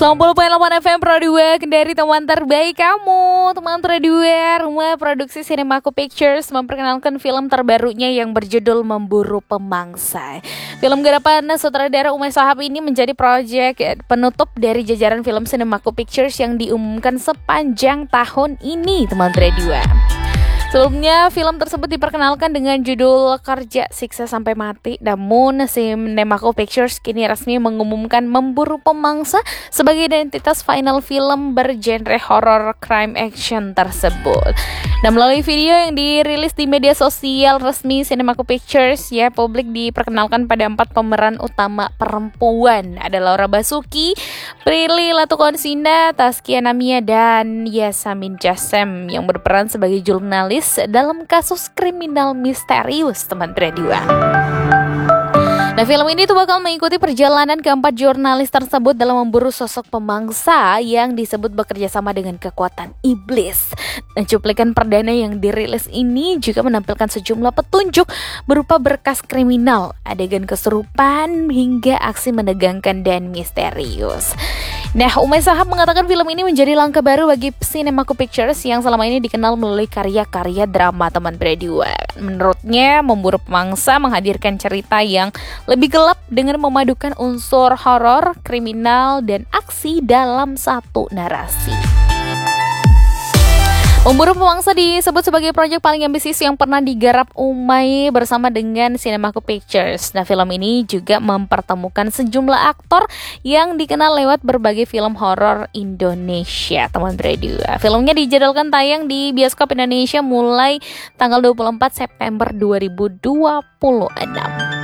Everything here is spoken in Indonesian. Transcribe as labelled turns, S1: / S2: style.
S1: 90.8 FM Produwer, dari teman terbaik kamu. Teman Produwer, rumah produksi Cinemaku Pictures memperkenalkan film terbarunya yang berjudul Memburu Pemangsa. Film garapan sutradara Umay Shahab ini menjadi proyek penutup dari jajaran film Cinemaku Pictures yang diumumkan sepanjang tahun ini, teman Produwer. Sebelumnya, film tersebut diperkenalkan dengan judul Kerja Siksa Sampai Mati. Namun, Cinemaku Pictures kini resmi mengumumkan Memburu Pemangsa sebagai identitas final film bergenre horror crime action tersebut. Dan melalui video yang dirilis di media sosial resmi Cinemaku Pictures, publik diperkenalkan pada 4 pemeran utama perempuan. Ada Laura Basuki, Prilly Latuconsina, Taskia Namia, dan Yasamin Jasem yang berperan sebagai jurnalis dalam kasus kriminal misterius, teman Tradiwa. Nah, film ini tuh bakal mengikuti perjalanan keempat jurnalis tersebut dalam memburu sosok pemangsa yang disebut bekerja sama dengan kekuatan iblis. Dan cuplikan perdana yang dirilis ini juga menampilkan sejumlah petunjuk berupa berkas kriminal, adegan kesurupan, hingga aksi menegangkan dan misterius. Nah, Umay Shahab mengatakan film ini menjadi langkah baru bagi Cinemaku Pictures yang selama ini dikenal melalui karya-karya drama, teman Bradua. Menurutnya, Memburu Pemangsa menghadirkan cerita yang lebih gelap dengan memadukan unsur horor, kriminal, dan aksi dalam satu narasi. Memburu Pemangsa disebut sebagai proyek paling ambisius yang pernah digarap Umay bersama dengan Cinemaku Pictures. Nah, film ini juga mempertemukan sejumlah aktor yang dikenal lewat berbagai film horor Indonesia, teman Bradua. Filmnya dijadwalkan tayang di bioskop Indonesia mulai tanggal 24 September 2026.